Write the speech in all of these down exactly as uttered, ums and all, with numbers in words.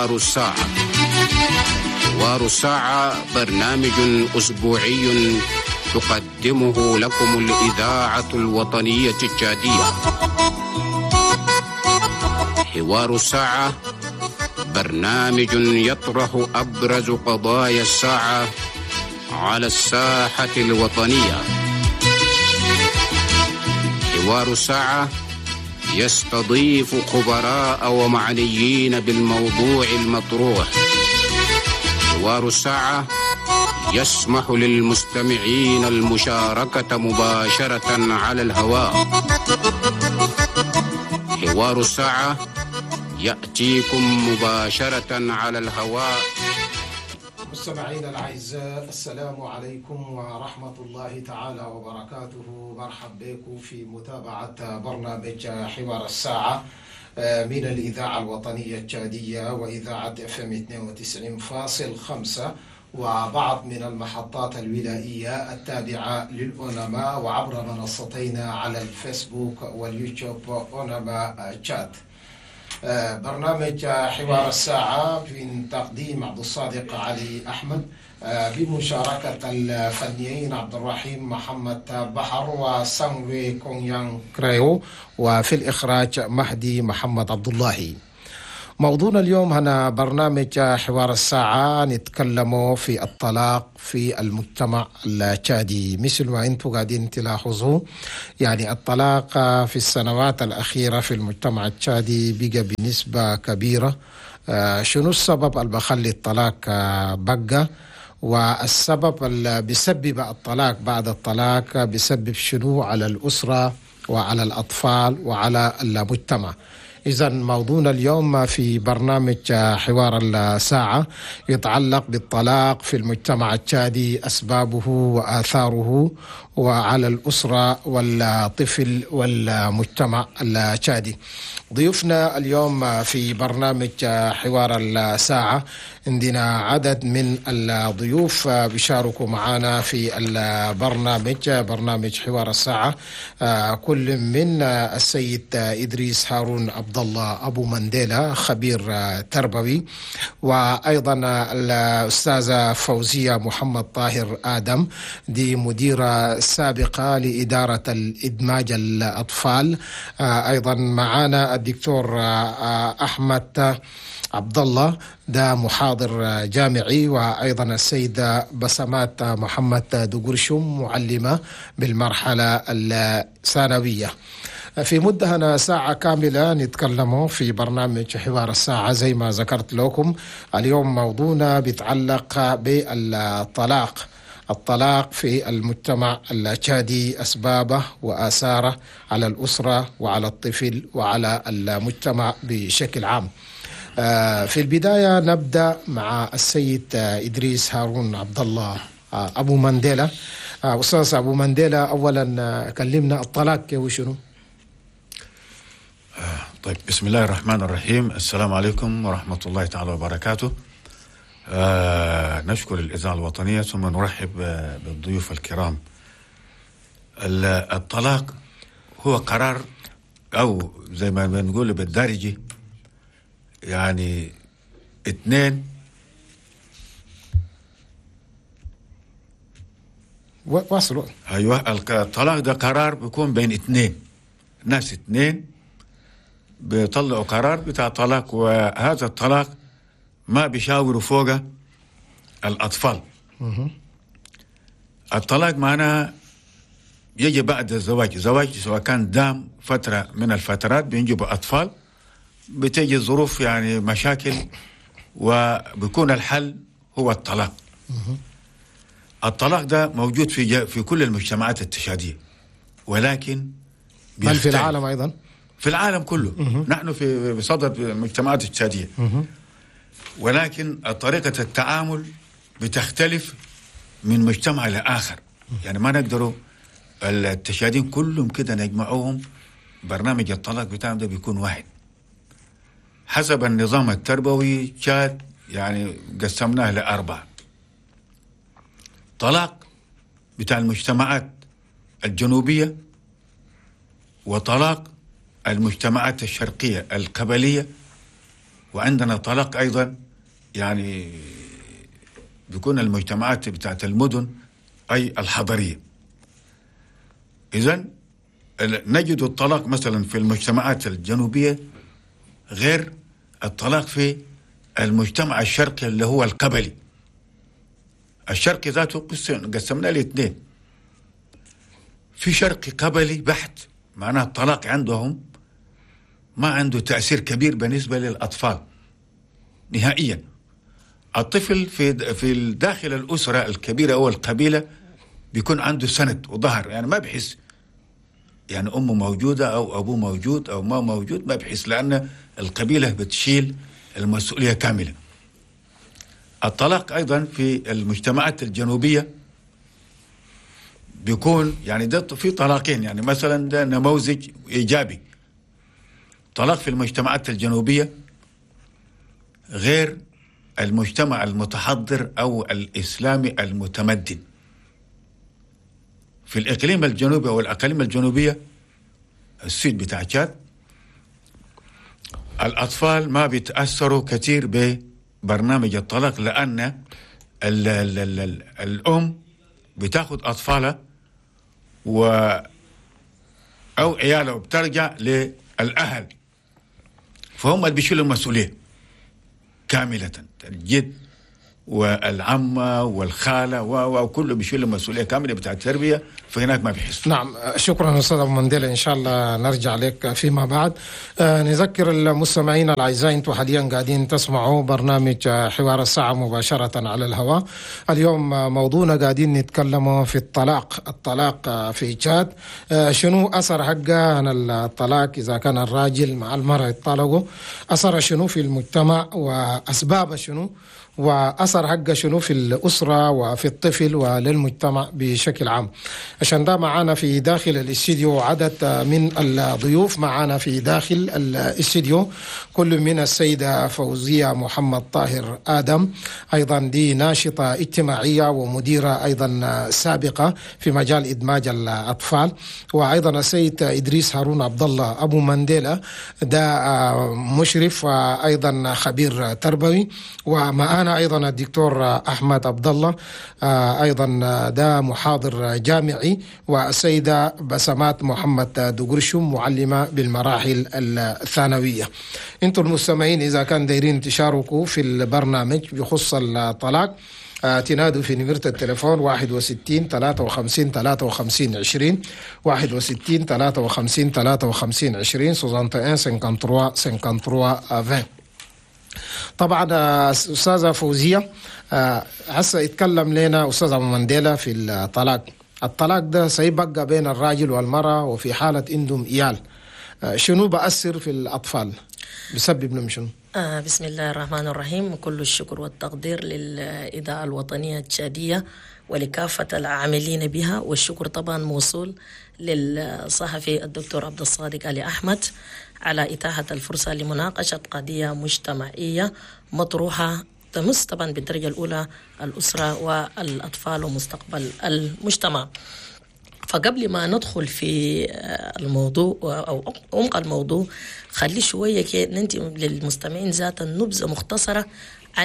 حوار الساعة. حوار الساعة برنامج أسبوعي تقدمه لكم الإذاعة الوطنية التشادية. حوار الساعة برنامج يطرح أبرز قضايا الساعة على الساحة الوطنية. حوار الساعة يستضيف خبراء ومعنيين بالموضوع المطروح. حوار الساعة يسمح للمستمعين المشاركة مباشرة على الهواء. حوار الساعة يأتيكم مباشرة على الهواء. مستمعينا الأعزاء، السلام عليكم ورحمة الله تعالى وبركاته. مرحب بكم في متابعة برنامج حوار الساعة من الإذاعة الوطنية التشادية وإذاعة اف ام اثنين وتسعين فاصل خمسة وبعض من المحطات الولائية التابعة للأونما، وعبر منصتينا على الفيسبوك واليوتيوب أونما تشات. برنامج حوار الساعة من تقديم عبد الصادق علي أحمد بمشاركة الفنيين عبد الرحيم محمد بحر وسانوي كونيان كريو، وفي الإخراج مهدي محمد عبد الله. موضوعنا اليوم هنا برنامج حوار الساعة نتكلم في الطلاق في المجتمع التشادي. مثل ما انتم قاعدين تلاحظوا، يعني الطلاق في السنوات الأخيرة في المجتمع التشادي بقى بنسبة كبيرة. شنو السبب اللي بخلي الطلاق بقى؟ والسبب اللي بيسبب الطلاق بعد الطلاق بيسبب شنو على الأسرة وعلى الأطفال وعلى المجتمع؟ إذا موضوعنا اليوم في برنامج حوار الساعة يتعلق بالطلاق في المجتمع التشادي، أسبابه وآثاره وعلى الأسرة والطفل والمجتمع التشادي. ضيوفنا اليوم في برنامج حوار الساعة عندنا عدد من الضيوف بيشاركوا معنا في البرنامج برنامج حوار الساعة. كل من السيد إدريس هارون عبد الله أبو منديلا، خبير تربوي، وأيضا الأستاذة فوزية محمد طاهر آدم، دي مديرة سابقة لإدارة الإدماج الأطفال. أيضا معنا الدكتور أحمد عبد الله، ده محاضر جامعي، وأيضا السيدة بسمات محمد دقرشم، معلمة بالمرحلة الثانوية. في مدة هنا ساعة كاملة نتكلم في برنامج حوار الساعة. زي ما ذكرت لكم اليوم موضوعنا بيتعلق بالطلاق. الطلاق في المجتمع التشادي، أسبابه وآثاره على الأسرة وعلى الطفل وعلى المجتمع بشكل عام. في البداية نبدأ مع السيد إدريس هارون عبد الله أبو منديلا. أستاذ أبو منديلا، أولا كلمنا الطلاق كيف وشنو؟ طيب، بسم الله الرحمن الرحيم. السلام عليكم ورحمة الله تعالى وبركاته. آه نشكر الإذاعة الوطنية ثم نرحب بالضيوف الكرام. الطلاق هو قرار، أو زي ما بنقول بالدارجة، يعني اثنين واصلوا. أيوة، الطلاق ده قرار بيكون بين اثنين، ناس اثنين بيطلعوا قرار بتاع طلاق، وهذا الطلاق ما بيشاوروا فوقه الأطفال. الطلاق معناها يجي بعد الزواج. زواج سواء كان دام فترة من الفترات بينجب أطفال، بتجي ظروف يعني مشاكل، وبيكون الحل هو الطلاق. الطلاق ده موجود في في كل المجتمعات التشادية، ولكن بل في العالم أيضا، في العالم كله. مه. نحن في بصدد المجتمعات التشادية، ولكن طريقة التعامل بتختلف من مجتمع لآخر. يعني ما نقدروا التشادين كلهم كده نجمعوهم، برنامج الطلاق بتاعهم ده بيكون واحد حسب النظام التربوي. تشاد يعني قسمناه لأربعة: طلاق بتاع المجتمعات الجنوبية، وطلاق المجتمعات الشرقية القبلية، وعندنا طلاق أيضا، يعني بيكون المجتمعات بتاعت المدن أي الحضرية. إذن نجد الطلاق مثلا في المجتمعات الجنوبية غير الطلاق في المجتمع الشرقي اللي هو القبلي. الشرقي ذاته قسمنا لاثنين، في شرقي قبلي بحت، معناه الطلاق عندهم ما عنده تأثير كبير بالنسبة للأطفال نهائيا. الطفل في في داخل الأسرة الكبيرة أو القبيلة بيكون عنده سند وظهر، يعني ما بحس يعني أمه موجودة أو أبوه موجود أو ما موجود، ما بحس، لأن القبيلة بتشيل المسؤولية كاملة. الطلاق أيضا في المجتمعات الجنوبية بيكون يعني ده في طلاقين، يعني مثلا ده نموذج إيجابي. طلاق في المجتمعات الجنوبية غير المجتمع المتحضر أو الإسلامي المتمدن. في الإقليم الجنوبي أو الأقاليم الجنوبية السود بتاع تشاد، الأطفال ما بيتأثروا كثير ببرنامج الطلاق، لأن ال ال ال ال الأم بتاخد أطفالها و أو عياله بترجع للأهل، فهم اللي بيشيلوا المسؤولية كاملة. الجد والعمة والخالة وكله بيشيلوا المسؤولية كاملة بتاع التربية، فهناك ما بيحس. نعم، شكرا أستاذ أبو منديل، إن شاء الله نرجع لك فيما بعد. آه نذكر المستمعين الأعزاء، أنتم حاليا قاعدين تسمعوا برنامج حوار الساعة مباشرة على الهواء. اليوم موضوعنا قاعدين نتكلم في الطلاق الطلاق في تشاد. آه شنو أثر حقه عن الطلاق إذا كان الراجل مع المرأة يطلقوا، أثر شنو في المجتمع وأسباب شنو، وأثر حقه شنو في الأسرة وفي الطفل وللمجتمع بشكل عام. عشان ده معانا في داخل الاستديو عدد من الضيوف معانا في داخل الاستديو، كل من السيدة فوزية محمد طاهر آدم، أيضا دي ناشطة اجتماعية ومديرة أيضا سابقة في مجال إدماج الأطفال، وأيضا السيد إدريس هارون عبد الله أبو منديلة، ده مشرف وأيضا خبير تربوي، ومعانا أيضا الدكتور أحمد عبد الله أيضا ده محاضر جامعي، والسيدة بسمات محمد دقرشم معلمة بالمراحل الثانوية. انتم المستمعين إذا كان دايرين تشاركوا في البرنامج بخصوص الطلاق، تنادوا في نمرة التليفون واحد وستين ثلاثة وخمسين ثلاثة وخمسين عشرين واحد وستين ثلاثة وخمسين ثلاثة وخمسين عشرين سوزانتا ان سنكانتروا سنكانتروا عشرين. طبعا أستاذة فوزية، هسه يتكلم لنا أستاذ أبو منديلة في الطلاق. الطلاق ده سيبقى بين الراجل والمرأة، وفي حالة عندهم إيال شنو بأثر في الأطفال، بسبب لهم شنو؟ آه بسم الله الرحمن الرحيم. كل الشكر والتقدير للإذاعة الوطنية التشادية ولكافة العاملين بها، والشكر طبعا موصول للصحفي الدكتور عبد الصادق علي أحمد على إتاحة الفرصة لمناقشة قضية مجتمعية مطروحة تمس طبعا بالدرجة الأولى الأسرة والأطفال ومستقبل المجتمع. فقبل ما ندخل في الموضوع أو عمق الموضوع، خلي شوية كي ننتي للمستمعين ذات نبذة مختصرة عن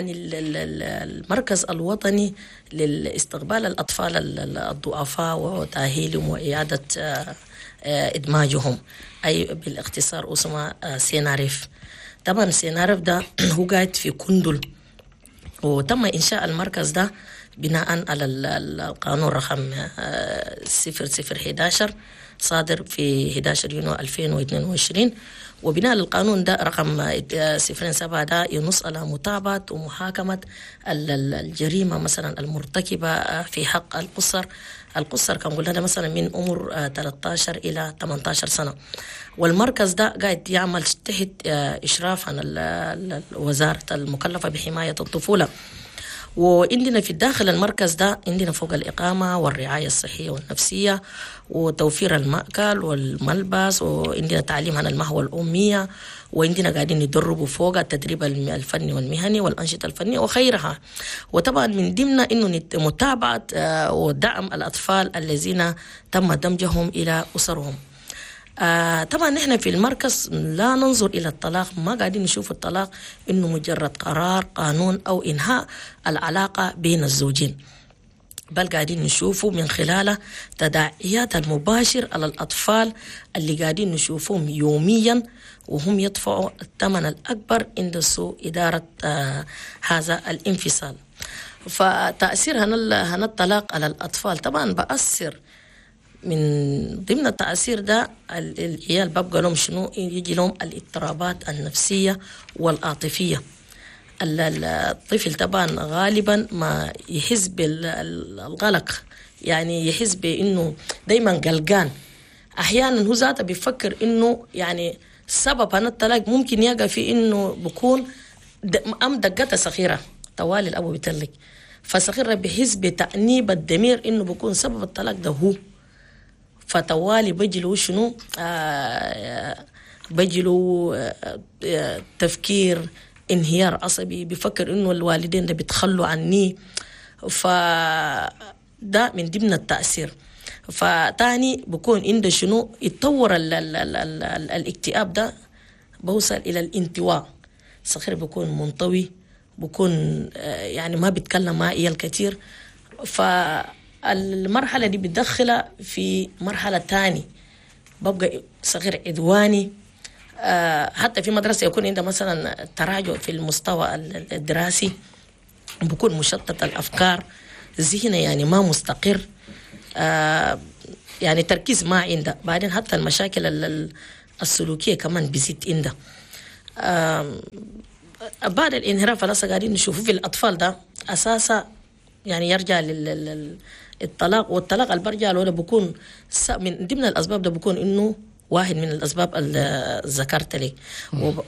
المركز الوطني لاستقبال الأطفال الضعفاء وتأهيلهم وإعادة إدماجهم، أي بالاختصار اسمه سيناريف. طبعا سيناريف ده هو قاعد في كندل، وتم إنشاء المركز ده بناء على القانون رقم صفر صفر إحدى عشر صادر في إحدى عشر يونيو ألفين واثنين وعشرين، وبناء للقانون ده رقم صفر سبعة ده ينص على متابعة ومحاكمة الجريمة مثلا المرتكبة في حق القصر. القصر كان قلنا مثلا من عمر ثلاثة عشر إلى ثمانية عشر سنة، والمركز ده قاعد يعمل تحت إشراف عن الوزارة المكلفة بحماية الطفولة. وعندنا في الداخل المركز ده عندنا فوق الإقامة والرعاية الصحية والنفسية وتوفير المأكل والملبس، وعندنا تعليم عن المهوى الأمية، وعندنا قاعدين ندربوا فوق التدريب الفني والمهني والأنشطة الفنية وخيرها. وطبعا من ضمن إنه متابعة ودعم الأطفال الذين تم دمجهم إلى أسرهم. آه طبعا نحن في المركز لا ننظر إلى الطلاق، ما قاعدين نشوف الطلاق إنه مجرد قرار قانون أو إنهاء العلاقة بين الزوجين، بل قاعدين نشوفه من خلال تداعيات المباشر على الأطفال اللي قاعدين نشوفهم يوميا، وهم يدفعوا الثمن الأكبر عند سوء إدارة آه هذا الانفصال. فتأثير هنا الطلاق على الأطفال طبعا بأثر من ضمن التأثير ده العيال ببقى لهم شنو، يجي لهم الاضطرابات النفسية والعاطفية. الطفل طبعا غالبا ما يحس بالقلق، يعني يحس بانه دايما قلقان، احيانا هو ذاته بيفكر انه يعني سبب هذا الطلاق ممكن يقع في انه بكون ام دقتها صغيره طوال الابو بيتلك، فصغيره بيحس بتأنيب الضمير انه بكون سبب الطلاق ده هو، فتوالي بيجي له شنو آه بيجي له آه تفكير انهيار عصبي، بيفكر انه الوالدين ده بيتخلوا عني، فده من ضمن التأثير. فتاني بكون عنده شنو يتطور ال ال ال ال ال الاكتئاب ده، بوصل الى الانطواء، صغير بيكون منطوي، بكون يعني ما بيتكلم مع عيال كتير. فالمرحلة دي بتدخلها في مرحلة تاني، ببقى صغير عدواني، آه حتى في مدرسة يكون عنده مثلا تراجع في المستوى الدراسي، بكون مشتت الأفكار، ذهنه يعني ما مستقر، آه يعني تركيز ما عنده، بعدين حتى المشاكل السلوكية كمان بيزيد عنده. آه بعد الانحراف لسه قاعدين نشوفه في الأطفال ده أساسا يعني يرجع للطلاق، والطلاق اللي برجع له بكون من ضمن الأسباب ده بكون إنه واحد من الأسباب اللي ذكرت لي. وب...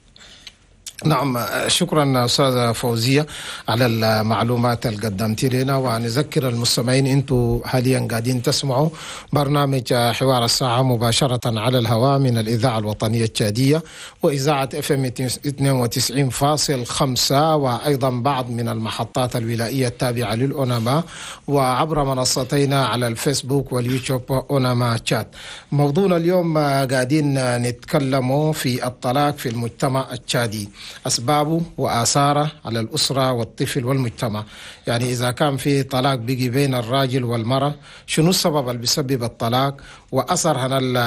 نعم، شكرا أستاذة فوزية على المعلومات اللي قدمت لنا. ونذكر المستمعين أنتم حاليا قاعدين تسمعوا برنامج حوار الساعة مباشرة على الهواء من الإذاعة الوطنية التشادية وإذاعة اف ام اثنين وتسعين فاصلة خمسة، وأيضا بعض من المحطات الولائية التابعة للأوناما، وعبر منصتينا على الفيسبوك واليوتيوب أوناما تشات. موضوعنا اليوم قاعدين نتكلموا في الطلاق في المجتمع التشادي، أسبابه وآثاره على الأسرة والطفل والمجتمع. يعني إذا كان في طلاق بيجي بين الراجل والمرأة، شنو السبب اللي بيسبب الطلاق، وأثر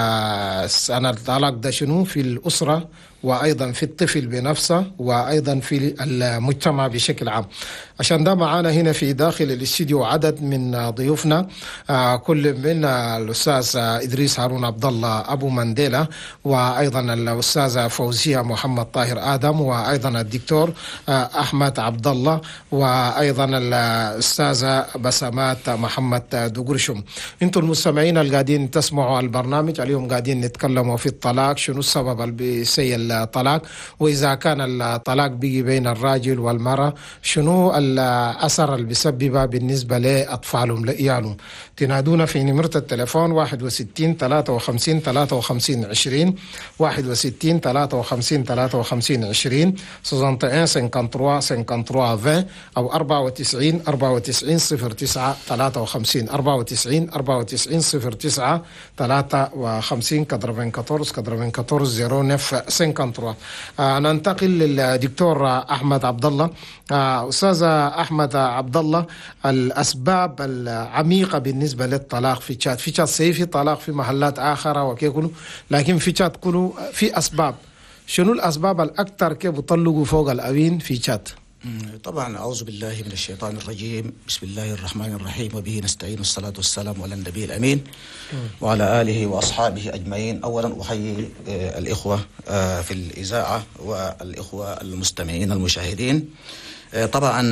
هنا الطلاق ده شنو في الأسرة وأيضا في الطفل بنفسه وأيضا في المجتمع بشكل عام. عشان ده معانا هنا في داخل الاستديو عدد من ضيوفنا، آه كل من الأستاذ إدريس هارون عبد الله أبو منديلا، وأيضا الأستاذة فوزية محمد طاهر آدم، وأيضا الدكتور آه أحمد عبد الله، وأيضا الأستاذة بسمات محمد دقرشم. انتم المستمعين اللي قاعدين تسمعوا البرنامج اليوم قاعدين نتكلموا في الطلاق، شنو السبب اللي بيسيء الطلاق، وإذا كان الطلاق بيجي بين الراجل والمرأة شنو الأثر اللي بيسببها بالنسبة لأطفالهم لإيالهم. تنادونا في نمرة التليفون واحد وستين ثلاثة وخمسين ثلاثة وخمسين عشرين واحد وستين ثلاثة وخمسين ثلاثة وخمسين عشرين واحد وستين خمسة وخمسين خمسة وعشرين أو أربعة وتسعين أربعة وتسعين صفر تسعة ثلاثة وخمسين أربعة وتسعين أربعة وتسعين صفر تسعة ثلاثة وخمسين كدربين كتورس كدربين كتورس زيرو نف سنكنتروا. آه ننتقل للدكتور أحمد عبد الله. آه أستاذ أحمد عبد الله، الأسباب العميقة بالنسبة للطلاق في تشاد، في تشاد سي في طلاق في محلات آخرة وكيف كله، لكن في تشاد كله في أسباب. شنو الأسباب الأكثر كيف بيطلقوا فوق الأوين في تشاد؟ طبعا أعوذ بالله من الشيطان الرجيم، بسم الله الرحمن الرحيم، وبه نستعين، والصلاة والسلام على النبي الأمين وعلى آله وأصحابه أجمعين. أولا أحيي الإخوة في الإذاعة والإخوة المستمعين المشاهدين. طبعا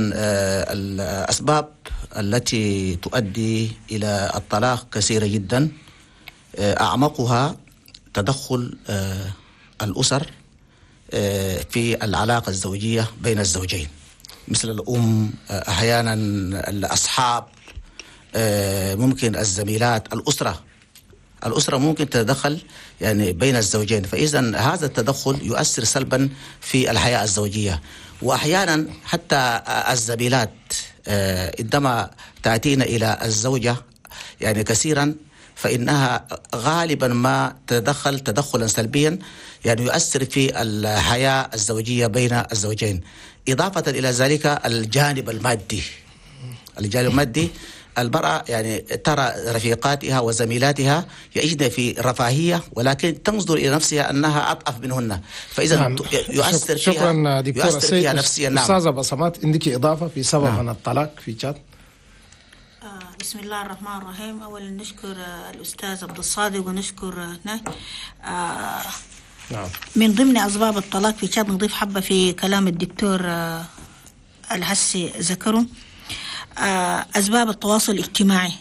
الأسباب التي تؤدي إلى الطلاق كثيرة جدا، أعمقها تدخل الأسر في العلاقة الزوجية بين الزوجين، مثل الأم، أحيانا الأصحاب، ممكن الزميلات، الأسرة الأسرة ممكن تتدخل يعني بين الزوجين. فإذا هذا التدخل يؤثر سلبا في الحياة الزوجية. وأحيانا حتى الزميلات عندما تأتينا إلى الزوجة يعني كثيرا فإنها غالبا ما تدخل تدخلا سلبيا يعني يؤثر في الحياة الزوجية بين الزوجين. إضافة إلى ذلك الجانب المادي، الجانب المادي المرأة يعني ترى رفيقاتها وزميلاتها يعيشن في رفاهية ولكن تنظر إلى نفسها أنها أضعف منهن، فإذا نعم. يؤثر فيها شكرا دكتور يؤثر فيها نفسيا. نعم. أستاذة بسمات عندك إضافة في سبب نعم. الطلاق في تشاد؟ آه بسم الله الرحمن الرحيم. أولا نشكر آه الأستاذ عبد الصادق ونشكر آه آه نعم. من ضمن أسباب الطلاق في تشاد نضيف حبة في كلام الدكتور آه الهسي ذكره آه أسباب التواصل الاجتماعي.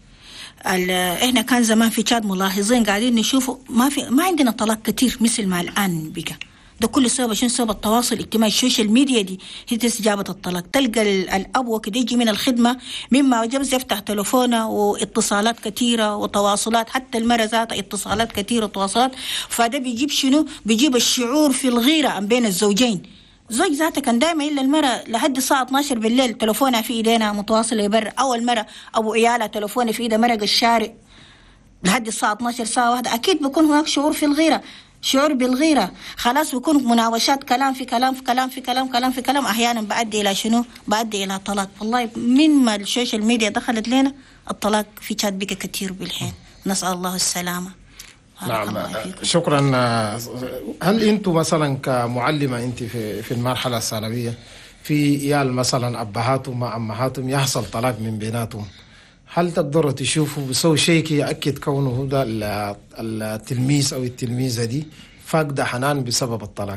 إحنا كان زمان في تشاد ملاحظين قاعدين نشوفوا ما في ما عندنا طلاق كتير مثل ما الآن بقى. ده كل سبب شنو؟ سبب التواصل الاجتماعي، السوشيال ميديا دي هي استجابة الطلاق. تلقى الأب وكده يجي من الخدمة مما جبز يفتح تلفونه واتصالات كثيرة وتواصلات، حتى المرة ذاتها اتصالات كثيرة وتواصلات، فده بيجيب شنو؟ بيجيب الشعور في الغيرة بين الزوجين. زوج ذاته كان دائما إلا المرة لحد الساعة اثناشر بالليل تلفونها في إيدينا متواصلة برا، أو المرة أبو عيالها تلفونها في إيدها مرق الشارع لحد الساعة اثناشر ساعة واحدة. أكيد بيكون هناك شعور في الغيرة، شعور بالغيرة، خلاص بيكون مناوشات كلام في كلام في كلام في كلام كلام في كلام، أحيانا بأدي إلى شنو؟ بأدي إلى طلاق. والله من ما السوشيال ميديا دخلت لنا الطلاق في تشاد بقى كتير بالحين، نسأل الله السلامة. نعم شكرا. هل أنتم مثلا كمعلمة أنت في في المرحلة الثانوية في عيال مثلا أبهاتهم مع أمهاتهم يحصل طلاق من بيناتهم، هل تقدروا تشوفوا بسوي شيء يأكد كونه ده التلميذ أو التلميذة دي فاقدة حنان بسبب الطلاق؟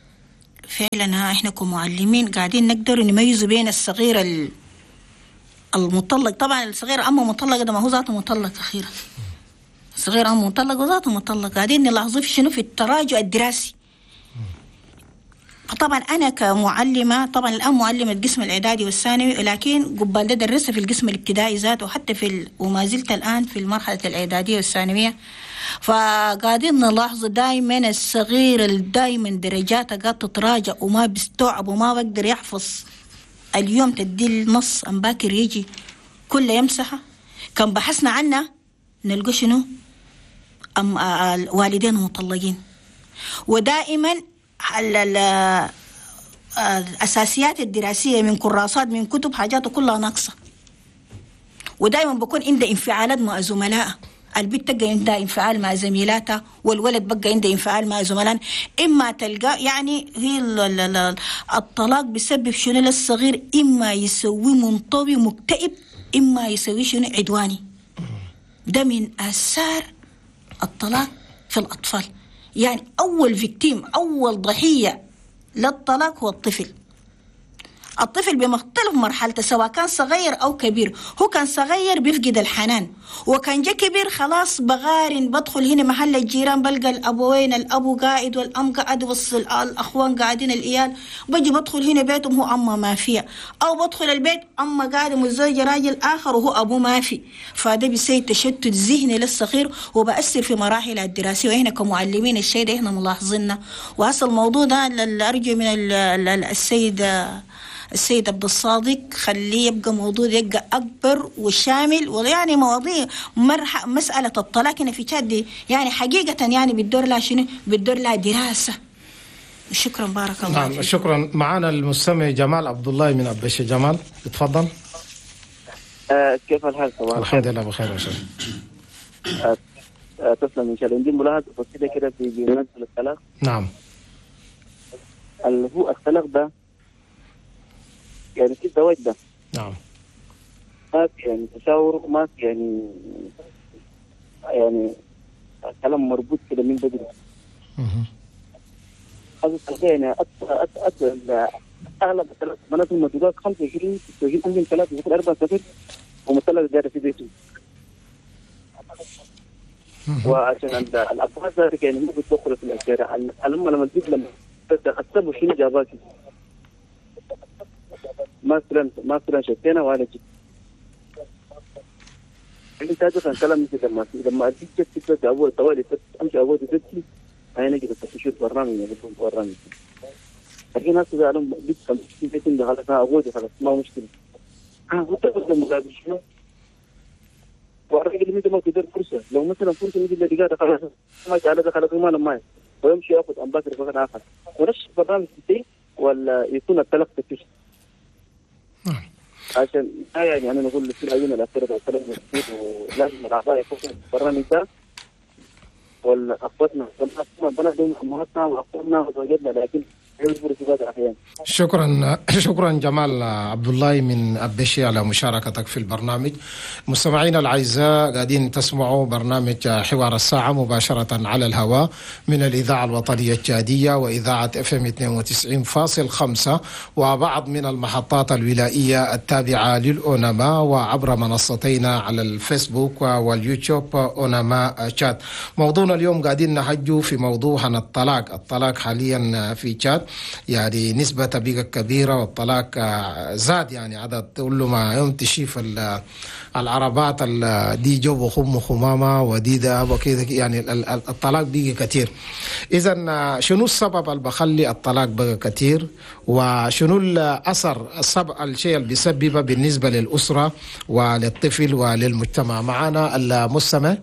فعلا احنا كمعلمين قاعدين نقدر نميز بين الصغير المطلق، طبعا الصغير أما مطلق ده ما هو ذاته مطلق أخيرا، صغير أم مطلق وذاته مطلق، قاعدين نلاحظه في شنو؟ في التراجع الدراسي. طبعا أنا كمعلمة طبعا الآن معلمة القسم الإعدادي والثانوي، لكن قبل ده درست في القسم الابتدائي ذاته وحتى في ال... وما زلت الآن في المرحلة الإعدادية والثانوية، فقاعدين نلاحظ دائما الصغير دائما درجاته قاعدة تتراجع وما بيستوعب وما بقدر يحفظ. اليوم تدي النص أم باكر يجي كل يمسحه. كان بحثنا عنه نلقى شنو؟ أم والدين مطلقين. ودائما الأساسيات الدراسية من كراسات من كتب حاجاته كلها ناقصة، ودائما بكون عنده انفعالات مع زملائه. البنت تلقى عندها انفعال مع زميلاتها والولد بقى عنده انفعال مع زملائه. إما تلقى يعني هي الطلاق بسبب شنو للصغير؟ إما يسوي منطوي مكتئب، إما يسوي شنو؟ عدواني. ده من آثار الطلاق في الأطفال. يعني أول فيكتيم أول ضحية للطلاق هو الطفل. الطفل بمختلف مرحلته سواء كان صغير أو كبير. هو كان صغير بيفقد الحنان، وكان جا كبير خلاص بغارن بدخل هنا محل الجيران بلقى الأبوين الأبو قاعد والأم قاعد والأخوان قاعدين الإيال، بجي بدخل هنا بيتهم هو أما ما فيها، أو بدخل البيت أما قاعدة متزوجة راجل آخر وهو أبو ما في. فده بيسوي تشتت ذهني للصغير وبأثر في مراحل الدراسية. وإحنا كمعلمين الشيء ده إحنا ملاحظينه. وأصل الموضوع ده الأرجو من السيد السيد عبد الصادق خليه يبقى موضوع يبقى أكبر وشامل، ويعني مواضيع مرح مسألة الطلاق هنا في تشاد دي يعني حقيقة يعني بتدور لها شنو؟ بتدور لها دراسة. شكرا بارك الله. نعم فيك. شكرا. معنا المستمع جمال عبد الله من أبشة. جمال اتفضل. آه كيف الحال؟ صباح الحمد لله بخير يا شيخ. آه آه تسلم إن شاء الله. عندي ملاحظة بسيطة كده في بالنسبة للطلاق. نعم. اللي هو الطلاق ده يعني في الزواج ده نعم ما في يعني تشاور وما في يعني يعني كلام مربوط كده من بدري. هذا التربية يعني أكثر أكثر أغلب البنات المدوقات خمسة وعشرين ستة وعشرين عندهم ثلاثة ويقول أربعة سفر ومثلث زيادة في بيتهم. وعشان الأبواب ذلك يعني مو بتدخل في الأشجار. الأم لما تجيب لما تتأثر شنو جاباكي ما سلم ما سلم شتينا ولا شيء. أنت هذا كان كلام مثل لما لما أديك تكتب أول طوالي أمشي أول تكتب هاي نجد تشوف برنامج يبون برنامج. لكن هذا إذا أنا بيت كم بيت إني خلاص أنا أول خلاص ما مشكلة. ها وتقول لهم مقابل شنو؟ والراجل مثل ما تدير فرصه، لو مثلا فرصه يجي اللي لقاها خلاص ما جعل دخل في مال ما ويمشي ياخذ انباك رفقات اخر. ونفس البرنامج كثير ولا يكون التلقي فيه؟ نعم. عشان يعني انا نقول في العيون الاخيره والكلام كثير ولازم الاعضاء يكونوا في البرنامج ده ولا اخوتنا بلدهم امهاتنا واخواننا وزوجاتنا لكن يجبروا في بعض الاحيان. شكرا شكرا جمال عبد الله من الدشي على مشاركتك في البرنامج. مستمعينا الاعزاء قاعدين تسمعوا برنامج حوار الساعه مباشره على الهواء من الاذاعه الوطنيه التشاديه واذاعه اف ام اثنين وتسعين فاصلة خمسة وبعض من المحطات الولائيه التابعه للاونما وعبر منصتينا على الفيسبوك واليوتيوب اونما شات. موضوعنا اليوم قاعدين نحجوا في موضوع عن الطلاق. الطلاق حاليا في تشاد يعني نسبة بقى كبيرة والطلاق زاد، يعني عدد كل ما يوم تشيف العربات دي جو خم خمامة ودي ده وكذا، يعني الطلاق بقى كتير. إذا شنو السبب اللي بخلي الطلاق بقى كتير وشنو الأثر السبب الشيء اللي بيسببه بالنسبة للأسرة وللطفل وللمجتمع؟ معنا المستمع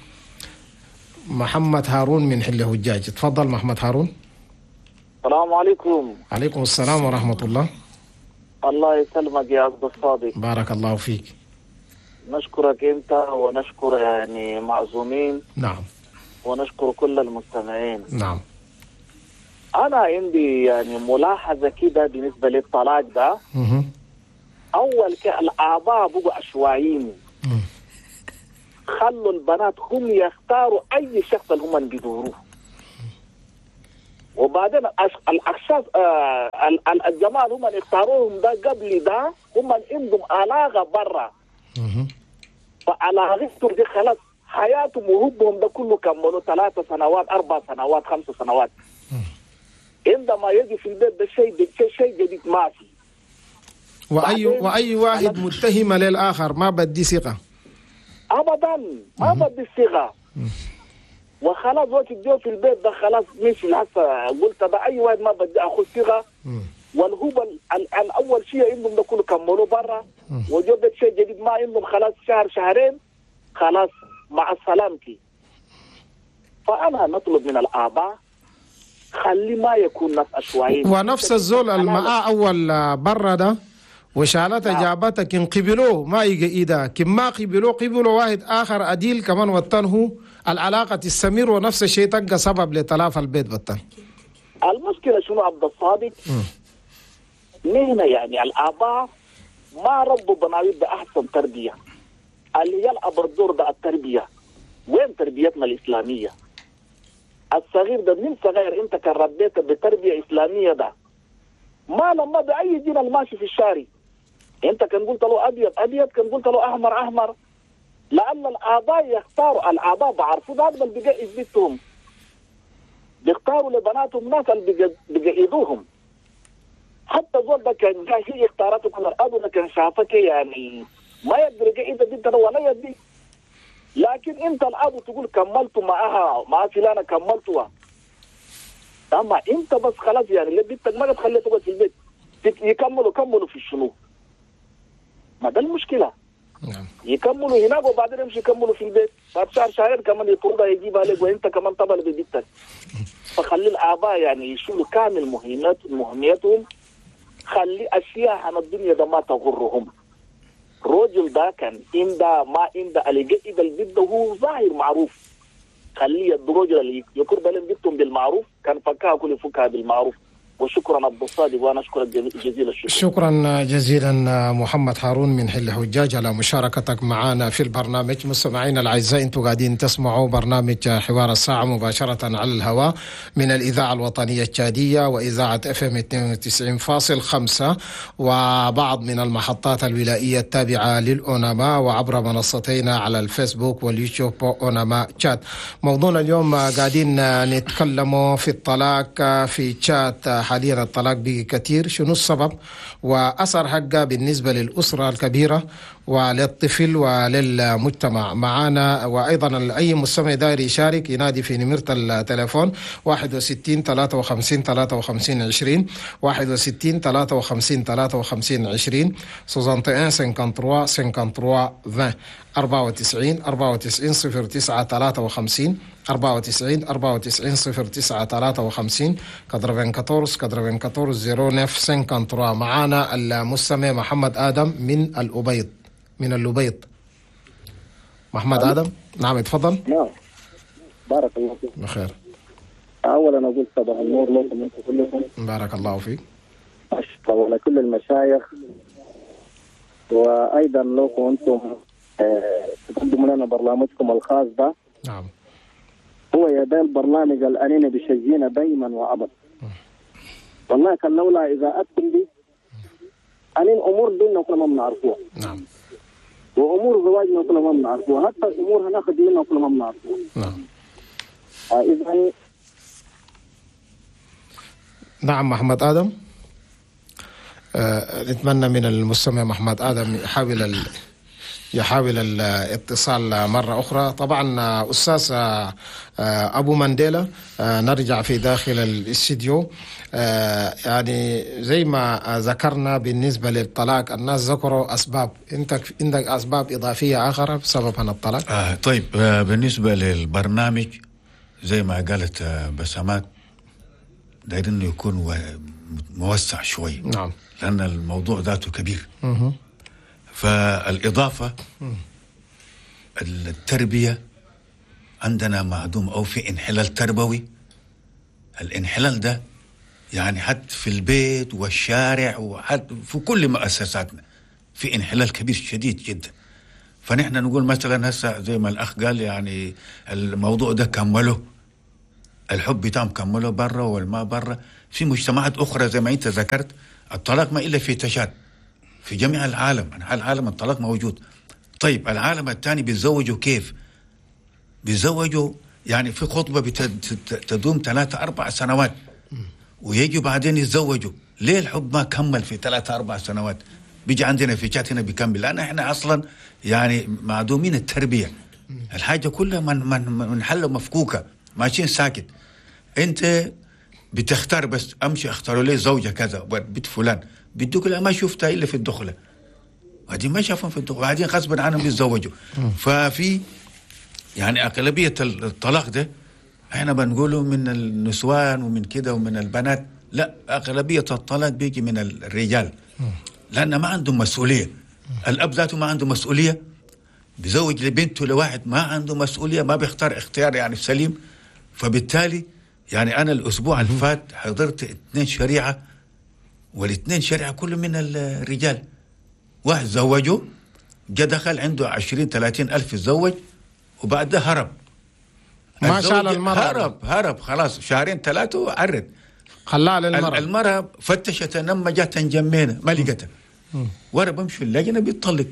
محمد هارون من حله الجاج. تفضل محمد هارون. السلام عليكم. عليكم السلام ورحمة الله. الله يسلمك يا عبد الصادق. بارك الله فيك. نشكرك أنت ونشكر يعني معزومين. نعم. ونشكر كل المستمعين. نعم. أنا عندي يعني ملاحظة كده بالنسبة للطلاق ده. مه. أول كالآباء بقوا عشوائيين. خلوا البنات هم يختاروا أي شخص اللي هم بيدوروه. وبعدين الاشخاص آه الجماعه هم اللي اختاروهم ده قبل ده هم عندهم علاقه برا. فعلاقتهم دي خلاص حياتهم وهبهم ده كله كملوا ثلاث سنوات اربع سنوات خمس سنوات. عندما يجي في البيت ده شيء شيء جديد ما في. واي واي واحد متهم للاخر ما بدي ثقه. ابدا ما بدي ثقه. وخلاص وقت جو في البيت ده خلاص مش هسه قلت ده اي واحد ما بدي اخذ ثقه. والهو الاول شيء عندهم ده كله كملوا برا وجو بيت شيء جديد ما عندهم خلاص شهر شهرين خلاص مع السلامتي. فانا نطلب من الاباء خلي ما يكون ناس عشوائيين. ونفس الزول الماء اول برا ده وشالته جابته كن قبلوه ما يجي ايده كن ما قبلوه قبلوا واحد اخر اديل كمان وطنه العلاقه تستمر ونفس الشيء تلقى سبب لتلاف البيت بطن. المشكله شنو عبد الصادق؟ نحن يعني الاباء ما ربوا بناويل باحسن تربيه. اللي يلعب الدور ده التربيه. وين تربيتنا الاسلاميه؟ الصغير ده من صغير انت كان ربيته بتربيه اسلاميه ده ما لما باي دين الماشي في الشارع انت كان قلت له ابيض ابيض كان قلت له احمر احمر. لان الاباء يختاروا الاباء بعرفوا ده اللي بيجهز بيتهم بيختاروا لبناتهم ناس اللي بيجهزوهم. حتى زول ده كان جاي هي اختارته كل الاب ده كان شافك يعني ما يقدر يجهز بنته ولا يدي. لكن انت الاب تقول كملت معها مع فلانه كملتها. اما انت بس خلاص يعني اللي بنتك ما تخليها تقعد في البيت يكملوا كملوا في الشنو. ما ده المشكله. نعم. يكملوا هناك وبعدين يمشي يكملوا في البيت بعد شهر شهرين كمان يطردها يجيبها لك وانت كمان طبعا ببيتك. فخلي الاباء يعني يشيلوا كامل مهمات مهميتهم. خلي اشياء عن الدنيا ده ما تغرهم. الرجل ده كان عنده ما عنده اللي جايب البيت ده هو ظاهر معروف. خليه الرجل اللي يقرب لهم بيتهم بالمعروف كان فكها كل فكها بالمعروف. وشكرا عبد الصادق وانا اشكرك جزيل الشكر. شكرا جزيلا محمد هارون من حل حجاج على مشاركتك معنا في البرنامج. مستمعينا الاعزاء انتم قاعدين تسمعوا برنامج حوار الساعه مباشره على الهواء من الاذاعه الوطنيه التشاديه واذاعه اف ام اثنين وتسعين فاصلة خمسة وبعض من المحطات الولائيه التابعه للاونما وعبر منصتينا على الفيسبوك واليوتيوب اونما شات. موضوعنا اليوم قاعدين نتكلموا في الطلاق في شات حاليا الطلاق بقي كثير، شنو السبب وأثر حقه بالنسبة للأسرة الكبيرة وللطفل وللمجتمع؟ معانا وأيضا أي مستمع داير يشارك ينادي في نمرة التليفون واحد وستين ثلاثة وخمسين ثلاثة وخمسين عشرين واحد وستين ثلاثة وخمسين ثلاثة وخمسين عشرين soixante et un cinquante-trois cinquante-trois vingt أربعة وتسعين أربعة وتسعين صفر تسعة ثلاثة وخمسين أربعة وتسعين أربعة وتسعين صفر تسعة ثلاثة وخمسين quatre-vingt-quatorze quatre-vingt-quatorze zéro neuf cinquante-trois. معانا المستمع محمد آدم من الأبيض من اللبيض. محمد آدم، نعم اتفضل. نعم بارك الله فيك. بخير. اولا اقول صباح النور لكم انتم كلكم. بارك الله فيك. اشكر ولكل المشايخ وايضا لكم انتم تقدموا لنا برنامجكم الخاص ده. نعم. هو يا ده البرنامج الانين بيشجينا دائما وابدا. والله كان لولا اذاعتكم دي انين امور ديننا كلنا ما بنعرفوها. نعم. وامور زواجنا كلنا ما بنعرفوها، حتى الامور هناخذ منها كلنا ما بنعرفوها. نعم. آه اذا نعم محمد آدم، آه نتمنى من المستمع محمد آدم يحاول ال... يحاول الاتصال مرة أخرى. طبعا أستاذ أبو مانديلا، نرجع في داخل الاستديو. يعني زي ما ذكرنا بالنسبة للطلاق الناس ذكروا أسباب، أنت عندك أسباب إضافية آخر بسبب عن الطلاق؟ آه طيب، آه بالنسبة للبرنامج زي ما قالت آه بسامات داير إنه يكون موسع شوي. نعم. لأن الموضوع ذاته كبير. مه. فالإضافة التربية عندنا معدوم أو في انحلال تربوي. الانحلال ده يعني حتى في البيت والشارع وحتى في كل مؤسساتنا في انحلال كبير شديد جدا. فنحن نقول مثلا هسه زي ما الأخ قال يعني الموضوع ده كمله الحب بتاعهم كمله برا والما برا. في مجتمعات أخرى زي ما أنت ذكرت الطلاق ما إلا في تشاد في جميع العالم، أنحاء العالم الطلاق موجود. طيب العالم الثاني بيتزوجوا كيف؟ بيتزوجوا يعني في خطبة بتدوم ثلاثة أربع سنوات ويجوا بعدين يتزوجوا. ليه الحب ما كمل في ثلاثة أربع سنوات؟ بيجي عندنا في شات هنا بيكمل، لأن إحنا أصلا يعني معدومين التربية. الحاجة كلها من من من حل مفكوكة ماشيين ساكت. أنت بتختار بس أمشي اختاروا لي زوجة كذا بنت فلان بدوك لا ما شفتها إلا في الدخلة، وبعدين ما شافهم في الدخلة، وبعدين غصبا عنهم بيتزوجوا. ففي يعني أغلبية الطلاق ده احنا بنقوله من النسوان ومن كده ومن البنات، لا أغلبية الطلاق بيجي من الرجال لأن ما عندهم مسؤولية. الأب ذاته ما عنده مسؤولية، بيزوج لبنته لواحد ما عنده مسؤولية، ما بيختار اختيار يعني سليم. فبالتالي يعني أنا الأسبوع اللي فات حضرت اثنين شريعة، والاثنين شريعة كله من الرجال. واحد زوجه جا دخل عنده عشرين ثلاثين ألف يتزوج وبعدها هرب ما شال المرأة، هرب هرب خلاص شهرين ثلاثة وعرد خلاها للمرأة. المرأة فتشت لما جات جمينة ما لقتها ورا بمشي في اللجنة بيطلق.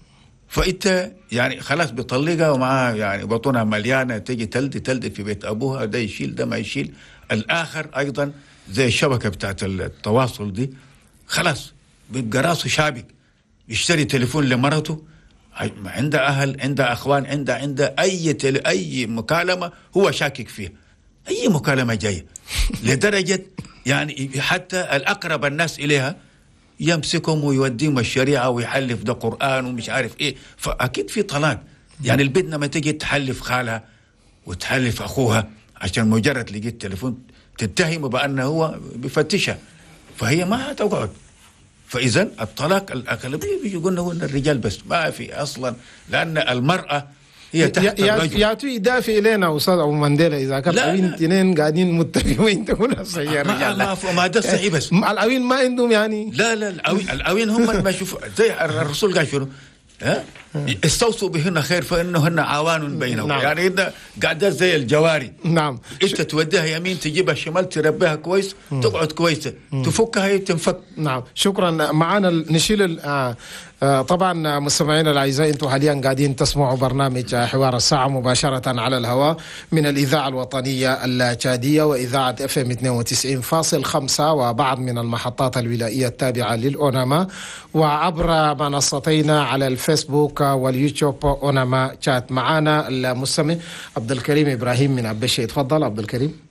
فإنت يعني خلاص بيطلقها ومعها يعني بطنها مليانة، تيجي تلد تلد في بيت أبوها، ده يشيل ده ما يشيل. الآخر أيضا زي الشبكة بتاعت التواصل دي خلاص بيبقى راسه شابك، يشتري تليفون لمرته، عنده أهل عنده أخوان عنده عنده أي تل... أي مكالمة هو شاكك فيها، أي مكالمة جاية لدرجة يعني حتى الأقرب الناس إليها يمسكهم ويوديهم الشريعة ويحلف ده قرآن ومش عارف إيه. فأكيد في طلاق. يعني البنت لما تجي تحلف خالها وتحلف أخوها عشان مجرد لقيت تليفون تتهمه بأنه هو بفتشها، فهي ما هتقعد. فإذا الطلاق الأغلبية بيقولنا هو الرجال بس، ما في أصلا، لأن المرأة هي تحت الرجل. يا تو يدافع لنا أستاذ أبو مانديلا إذا كان الأوين تنين قاعدين متفقين تقول صحيح الرجال. ما ما ما ده صحيح بس الأوين ما عندهم يعني. لا لا الأوين الأوين هم ما يشوفوا زي الرسول قال شنو؟ ها استوصوا بهن خير فإنهن عوان بينهم. نعم. يعني إذا قاعدة زي الجواري. نعم. أنت توديها يمين تجيبها شمال تربيها كويس م. تقعد كويسة م. تفكها هي تنفك. نعم شكرا. معنا نشيل آه آه طبعا مستمعينا الاعزاء، انتم حاليا قاعدين تسمعوا برنامج حوار الساعه مباشره على الهواء من الاذاعه الوطنيه التشاديه واذاعه اف ام اثنين وتسعين فاصلة خمسة وبعض من المحطات الولائيه التابعه للاوناما، وعبر منصتينا على الفيسبوك واليوتيوب اوناما شات. معنا المستمع عبد الكريم ابراهيم من عبشة. تفضل عبد الكريم.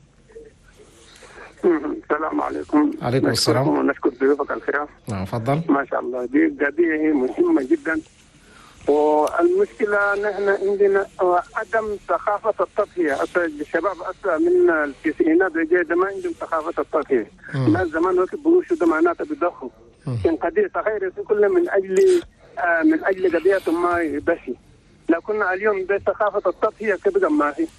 السلام عليكم. عليكم السلام ونشكر ضيوفك الكرام. نعم تفضل. ما شاء الله دي قضية مهمة جدا، والمشكلة نحن عندنا عدم ثقافة التضحية. الشباب أصلا من التسعينات وجاي ما عندهم ثقافة التضحية. الناس زمان وقت بروشوا دمانات بيضخوا. كان قضية تخير كل من أجل آه من أجل قضية ما يبشي، لكن اليوم ده ثقافة التضحية كبدا ما في.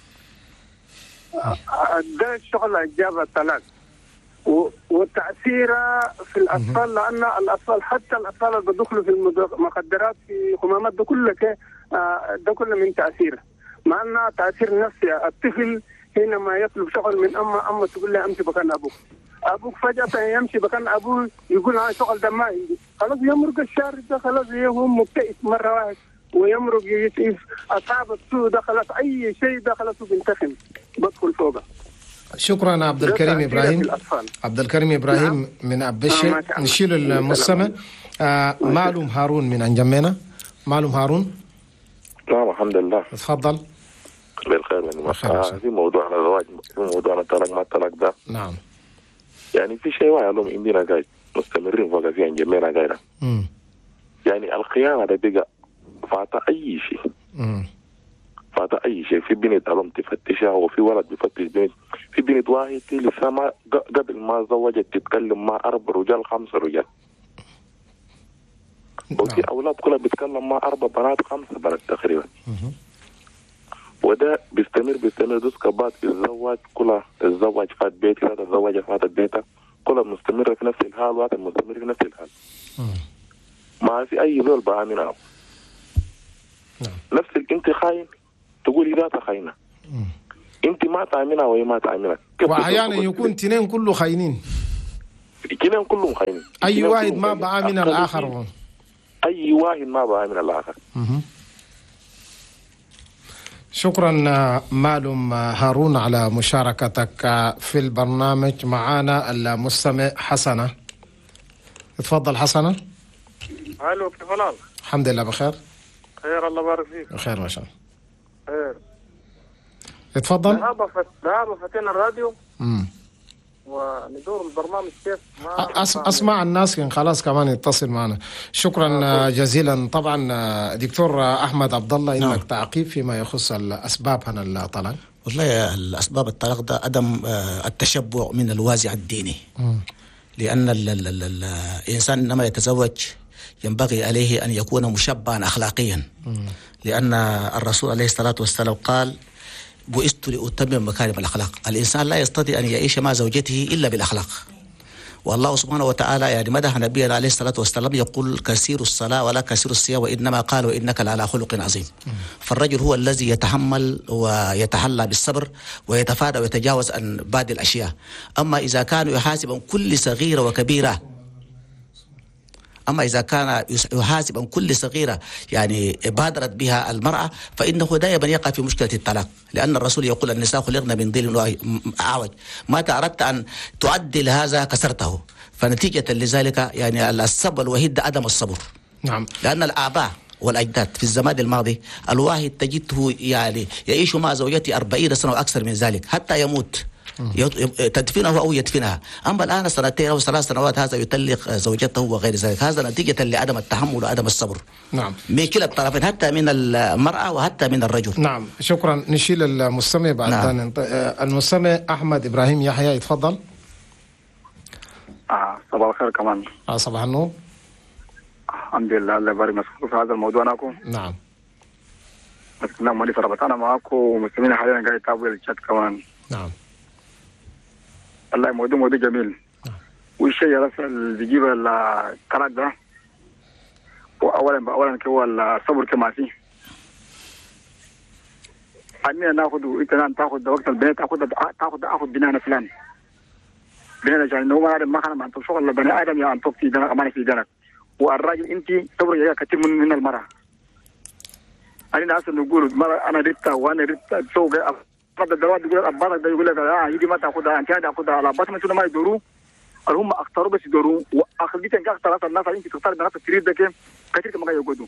ده الشغل جاب الطلاق والتأثير في الأطفال، لأن الأطفال حتى الأطفال اللي بدخلوا في المخدرات في خمامات ده كله ده كله من تأثير، مع أنه تأثير نفسي. الطفل حينما يطلب شغل من أمه، أمه تقول له أمشي بكان أبوك، أبوك فجأة يمشي بكان أبوه يقول أنا شغل ده ما عندي، خلاص يمرق الشارع ده، خلاص هو مبتئس مرة واحد ويمرق يشوف أصحاب السوء ده، خلاص أي شيء ده خلاص بينتخم بدخل فوقه. شكرا عبد الكريم ابراهيم. عبد الكريم ابراهيم نعم. من عبشة. آه نشيل المستمع. آه معلوم هارون من انجمينا. معلوم هارون. نعم الحمد لله. تفضل. بالخير. من آه في موضوع الزواج، في موضوع الطلاق ما الطلاق ده. نعم. يعني في شيء واحد لهم عندنا قاعد مستمرين فوق في انجمينا قاعده. يعني الخيانه ده بقى فاتا اي شيء. امم فاتا اي شيء. في بنت الام تفتشها وفي ولد بيفتش بنت. في بنت واحد لسه ما قبل ما زوجت تتكلم مع اربع رجال خمسه رجال. وفي اولاد كلها بيتكلم مع اربع بنات خمسه بنات تقريبا. وده بيستمر بيستمر دوس كبات. الزواج كلها الزواج فات بيتي، لا تتزوج فاتت بيتك، كلها مستمره في نفس الحال وهذا مستمر في نفس الحال. ما في اي زول بامنه. نفس انت خاين تقول ذاتها خاينه، انت ما تامنها وهي ما تامنك. واحيانا يكون تنين كله خاينين، تنين كلهم خاينين، اي واحد ما بامن الاخر، اي واحد ما بامن الاخر. شكرا معلوم هارون على مشاركتك في البرنامج. معانا المستمع حسنه. تفضل حسنه. الو كيف الحال؟ الحمد لله بخير. خير الله يبارك فيك. بخير ما شاء الله. خير. اتفضل. ذهب ذهب فتينا الراديو امم وندور البرنامج كيف ما أس... اسمع الناس كان خلاص كمان يتصل معنا. شكرا آه جزيلا. طبعا دكتور احمد عبد الله انك نعم. تعقيب فيما يخص الاسباب عن الطلاق. والله الاسباب الطلاق ده عدم التشبع من الوازع الديني. م. لان ال ال ال ال الانسان انما يتزوج ينبغي عليه أن يكون مشبعا أخلاقيا. مم. لأن الرسول عليه الصلاة والسلام قال بعثت لأتمم مكارم الأخلاق. الإنسان لا يستطيع أن يعيش مع زوجته إلا بالأخلاق. والله سبحانه وتعالى يعني مدح نبينا عليه الصلاة والسلام يقول كثير الصلاة ولا كثير الصيام، وإنما قال وإنك لعلى خلق عظيم. مم. فالرجل هو الذي يتحمل ويتحلى بالصبر ويتفادى ويتجاوز عن بعض الأشياء. أما إذا كان يحاسب عن كل صغيرة وكبيرة أما إذا كان يحاسب عن كل صغيرة يعني بادرت بها المرأة، فإنه دائما يقع في مشكلة الطلاق. لأن الرسول يقول النساء خلقن من ضلع أعوج، متى أردت أن تعدل هذا كسرته. فنتيجة لذلك يعني السبب الوحيد عدم الصبر. نعم. لأن الآباء والأجداد في الزمان الماضي الواحد تجده يعني يعيش مع زوجته أربعين سنة وأكثر من ذلك حتى يموت، تدفنه أو يدفنها. أما الآن سنتين أو ثلاث سنوات هذا يطلق زوجته وغير ذلك. هذا نتيجة لعدم التحمل وعدم الصبر. نعم. من كلا الطرفين، حتى من المرأة وحتى من الرجل. نعم. شكرا. نشيل المستمع بعد. نعم. المستمع أحمد إبراهيم يحيى. يتفضل. آه صباح الخير كمان. آه صباح النور. الحمد لله. الله يبارك مسؤول في هذا الموضوع ناكو. نعم. بس نعم مالي فربطانا معاكم ومسلمين حاليا قاعد يتابعوا الشات كمان. نعم. والله موضوع موضوع جميل. نعم. والشيء اللي بيجيب الطلاق ده اولا اولا هو الصبر كما فيه اننا ناخذ انت الان تاخذ وقت البناء تاخذ تاخذ تاخذ بناء فلان بناء عشان انه ما ما خلنا انت شغل بني ادم يا ان تكفي دنك امانه في دنك والراجل انت صبر يا كثير من من المراه انا اصلا نقول مرة انا ريتا وانا ريتا سوق هذا دلوقتي يقول ابارك ده يقول لك اه يجي ما تاخذها انت تاخذها على بس ما ما يدوروا هم اختاروا بس يدوروا واخذتك انت اختارت الناس انت تختار الناس تريد ده كيف كثير ما يقعدوا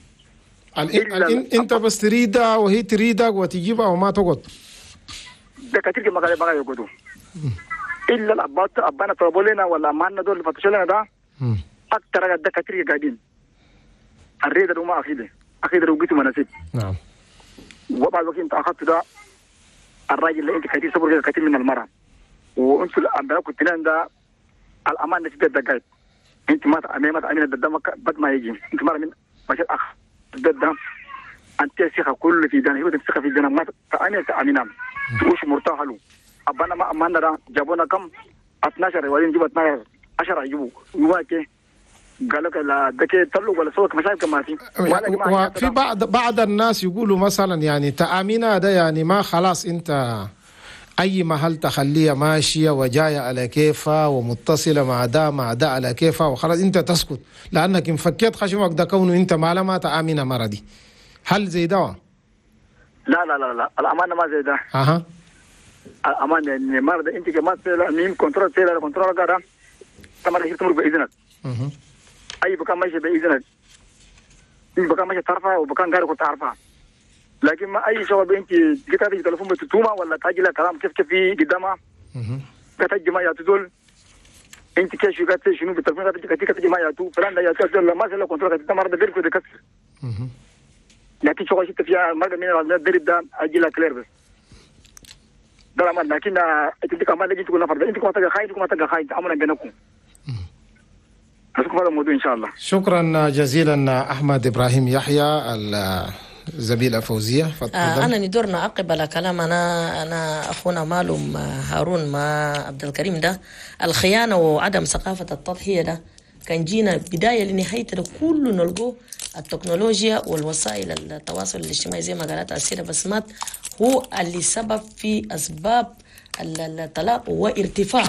انت بس تريدها وهي تريدك وتجيبها وما تقعد ده كثير ما ما يقعدوا الا الابات ابانا طلبوا لنا ولا اماننا دول اللي فتشوا لنا ده اكثر ده كثير قاعدين الريد ده ما اخذه اخذ روقته مناسب نعم وبعد وقت انت اخذت ده الراجل اللي انت كثير صبر كثير من المرأة وانتوا عندكم التنين ده الامان نسبة دقائق انت ما تأمين ما تأمين الدم بد ما يجي انت مرة من مشي اخ الدم انت سيخة كل في دنا هو تمسكها في دنا ما تأمين تأمينام وش مرتاح له ابانا ما اماننا ده جابونا كم اثناشر وبعدين جيبوا اثناشر عشرة يجيبوا يواكي قال لك لا ده كده تطلق ولا صوت مشاكل كما في وفي بعض بعض الناس يقولوا مثلا يعني تأمينها ده يعني ما خلاص انت اي محل تخليها ماشيه وجايه على كيفها ومتصله مع ده مع ده على كيفها وخلاص انت تسكت لانك ان فكيت خشمك ده كونه انت ما لما تأمين مرضي هل زي ده؟ لا لا لا لا الامانه ما زي ده اها الامانه يعني مرض انت كمان مين كنترول سيلا كنترول كده تمام هي تمر باذنك اها اي بكان ماشي باذنك ان بكان ماشي تعرفها وبكان غيرك تعرفها لكن ما اي شباب انت جيت هذه تليفون بتتوما ولا تاجي لها كلام كيف كيف في قدامها كتجي ما ياتول انت كيف شو قالت شنو بالتليفون كتجي كتجي ما ياتو فلان ده ياتول ما شاء الله كنترول كده مره ده كده كسر لكن شو قلت فيها مره من الدرب ده اجي لها كلير بس ده ما لكن انت كمان لقيت تقول نفر انت كما تلقى خايف كما تلقى خايف امرا بينكم هذا الموضوع ان شاء الله. شكرا جزيلا احمد ابراهيم يحيى الزميله فوزيه. آه انا ندور نعقب على كلام انا انا اخونا مالوم هارون مع عبد الكريم ده الخيانه وعدم ثقافه التضحيه ده كان جينا بدايه لنهايه ده كله نلقوه التكنولوجيا والوسائل التواصل الاجتماعي زي ما قالت السيده بسمات هو اللي سبب في اسباب الطلاق وارتفاع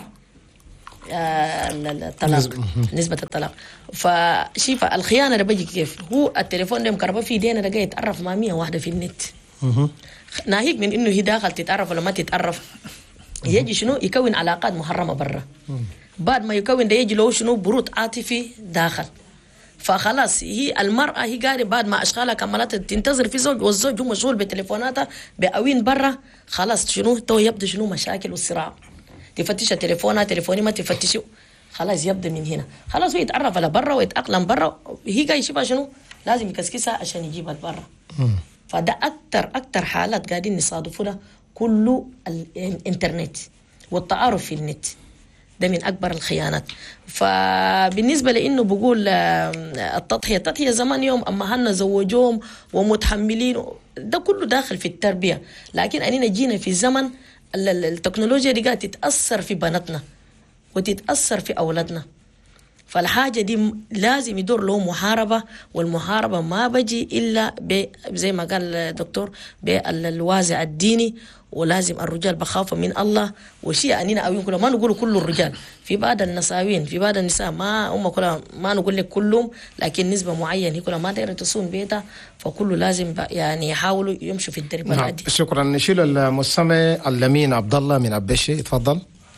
الطلاق نسبة الطلاق. فشوف الخيانة ده بيجي كيف هو التليفون ده مكربه في ايدينا ده جاي يتعرف مع مية واحدة في النت ناهيك من انه هي داخل تتعرف ولا ما تتعرف يجي شنو يكون علاقات محرمة برا بعد ما يكون ده يجي له شنو برود عاطفي داخل فخلاص هي المرأة هي قاعدة بعد ما أشغالها كملت تنتظر في زوج والزوج هو مشغول بتليفوناتها بأوين برا خلاص شنو تو يبدأ شنو مشاكل والصراع تفتش تليفونها تليفوني ما تفتشه خلاص يبدأ من هنا خلاص هو يتعرف على برا ويتأقلم برا هي قاعد يشوفها شنو لازم يكسكسها عشان يجيبها برا فده أكتر أكتر حالات قاعدين نصادفونا كله الإنترنت والتعارف في النت ده من أكبر الخيانات. فبالنسبة لإنه بقول التضحية التضحية زمان يوم أما هن زوجوهم ومتحملين ده كله داخل في التربية لكن أننا جينا في زمن التكنولوجيا دي قاعدة تتأثر في بناتنا وتتأثر في أولادنا فالحاجة دي لازم يدور له محاربة والمحاربة ما بجي إلا زي ما قال الدكتور بالوازع الديني ولازم الرجال بخافوا من الله وشيء أننا أو يقولوا ما نقول كل الرجال في بعض النساوين في بعض النساء ما هم كلها ما نقول لك كلهم لكن نسبة معينة هي كلها ما تقدر تصون بيتها فكله لازم يعني يحاولوا يمشوا في الدرب نعم. العادي. شكرا. نشيل المستمع اللمين عبد الله من أبشي تفضل.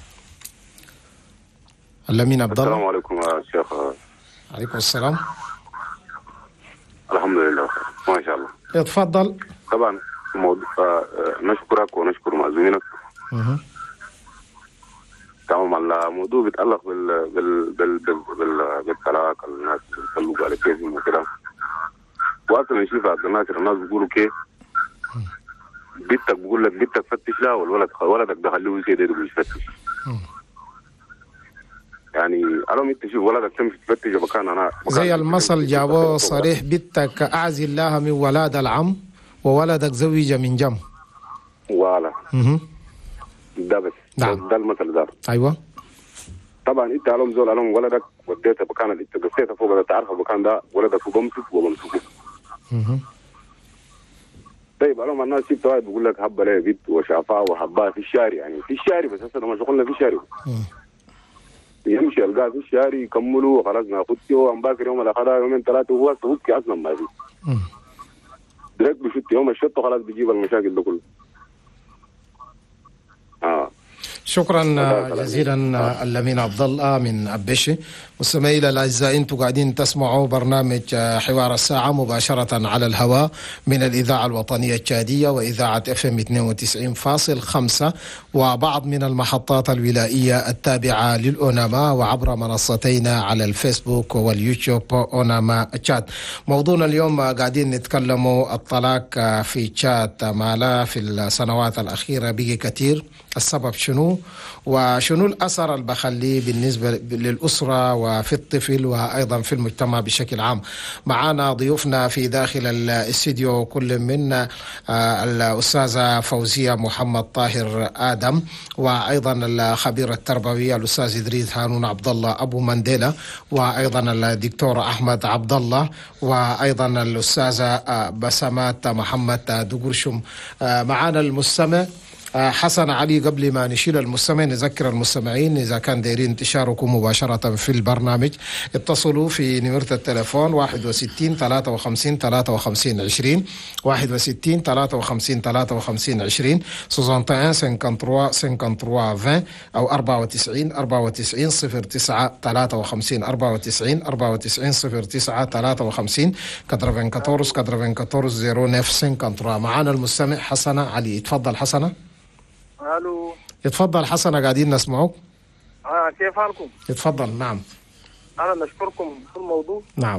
اللمين عبد الله. السلام عليكم يا شيخ. عليكم السلام. الحمد لله ما شاء الله. يتفضل. طبعا موضوع آه نشكرك ونشكر معزومينك. اها. تمام الموضوع بيتعلق بال بال بال بال بال بالطلاق الناس بيطلقوا على كيفهم وكده. واصلا نشوف عبد الناصر الناس بيقولوا كيف بنتك بقول لك بنتك فتش لها والولد ولدك ده خليه يسير يده يفتش. يعني ألم أنت شوف ولدك تمشي تفتش مكان أنا زي المثل جابوه صريح بنتك أعزل لها من ولاد العم وولدك زوج من جم. والا. اها. ده بس. نعم. ده المثل ده. أيوة. طبعا أنت ألم زول ألم ولدك وديتها مكان اللي انت قصيتها فوق ده تعرف المكان ده ولدك وبمسك وبمسكه. طيب لما الناس شفت واحد بيقول لك هبه ليه بنت وشافها وحبها في الشارع، يعني في الشارع بس هسه لما شغلنا في الشارع يمشي يلقاه في الشارع يكملوا وخلاص ناخذ فيه عم باكر يوم الاخر يومين ثلاثه وهو سوكي اصلا ما في. دريك بشت يوم الشط وخلاص بيجيب المشاكل ده كله. اه شكرا جزيلا الأمين عبد الله من أبشي. مستمعينا الأعزاء، أنتم قاعدين تسمعوا برنامج حوار الساعة مباشرة على الهواء من الإذاعة الوطنية التشادية وإذاعة اف ام اثنين وتسعين فاصلة خمسة وبعض من المحطات الولائية التابعة للأوناما وعبر منصتينا على الفيسبوك واليوتيوب أوناما تشات. موضوعنا اليوم قاعدين نتكلموا الطلاق في تشات مالا في السنوات الأخيرة بقي كثير، السبب شنو وشنو الأثر اللي بخليه بالنسبة للأسرة وفي الطفل وأيضا في المجتمع بشكل عام. معنا ضيوفنا في داخل الاستديو كل من الأستاذة فوزية محمد طاهر آدم، وأيضا الخبير التربوي الأستاذ إدريس هارون عبد الله أبو منديلة، وأيضا الدكتور أحمد عبد الله، وأيضا الأستاذة بسمات محمد دقرشم. معنا المستمع حسن علي. قبل ما نشيل المستمع نذكر المستمعين إذا كان دايرين تشاركوا مباشرة في البرنامج اتصلوا في نمرة التليفون واحد وستين ثلاثة وخمسين ثلاثة وخمسين عشرين واحد وستين ثلاثة وخمسين ثلاثة وخمسين عشرين واحد وستين خمسة وخمسين خمسة وثلاثين عشرين أو أربعة وتسعين أربعة وتسعين صفر تسعة ثلاثة وخمسين أربعة وتسعين أربعة وتسعين صفر تسعة ثلاثة وخمسين أربعة وأربعين أربعة وأربعين صفر تسعة خمسة وثلاثين. معنا المستمع حسن علي. اتفضل حسن. الو اتفضل حسن قاعدين نسمعوك. اه كيف حالكم؟ اتفضل. نعم انا نشكركم في الموضوع. نعم.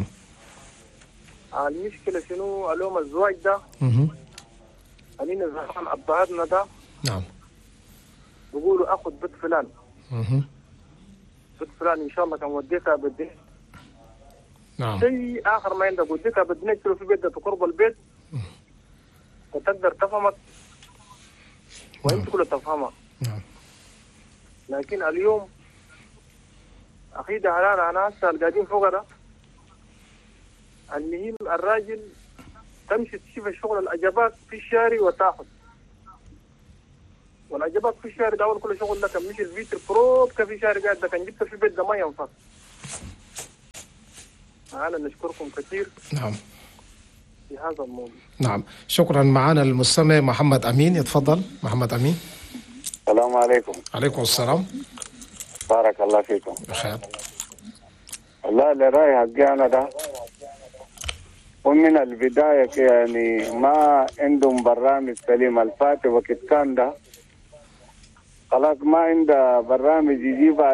آه المشكله شنو اليوم الزواج ده اها علينا زمان ابهاتنا ده نعم بيقولوا اخذ بنت فلان اها بنت فلان ان شاء الله كان وديتها بدي نعم شيء اخر ما عندك وديتها بدي نشتري في بيت في قرب البيت وتقدر تفهمك وانت كلها تفهمها. نعم. لكن اليوم اخي ده انا انا هسه القاعدين فوق ده المهم الراجل تمشي تشوف الشغل الاجابات في الشارع وتاخذ، والاجابات في الشارع ده اول كل شغل ده كان مش الفيتر بروب كان في شارع قاعد ده كان جبته في بيت ده ما ينفع. انا نشكركم كثير. نعم في هذا الموضوع. نعم شكرا. معنا المستمع محمد أمين. يتفضل محمد أمين. السلام عليكم. عليكم السلام. بارك الله فيكم. بخير. والله اللي رايح حقي أنا ده ومن البداية يعني ما عندهم برامج سليم. الفاتح وقت كان ده خلاص ما عنده برامج يجيبها